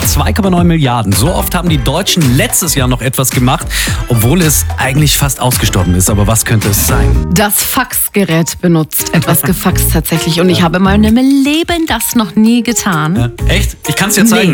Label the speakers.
Speaker 1: 2,9 Milliarden. So oft haben die Deutschen letztes Jahr noch etwas gemacht, obwohl es eigentlich fast ausgestorben ist. Aber was könnte es sein?
Speaker 2: Das Faxgerät benutzt. Etwas gefaxt tatsächlich. Und ich habe in meinem Leben das noch nie getan.
Speaker 1: Ja. Echt? Ich kann es dir zeigen.